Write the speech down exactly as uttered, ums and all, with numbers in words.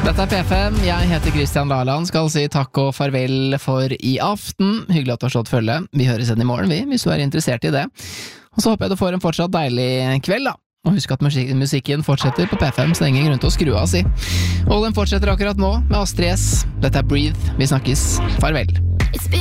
Dette er P fem, jeg heter Christian Laland, skal si takk og farvel for i aften. Hyggelig at du har slått følge. Vi høres igjen i morgen, vi, hvis du er interessert i det. Og så håper jeg du får en fortsatt deilig kveld, da. Og husk at musik- musikken fortsetter på P fem, så det er ingen grunn til å skru av, si. Og den fortsetter akkurat nå med Astrid S. Dette er Breathe. Vi snakkes. Farvel.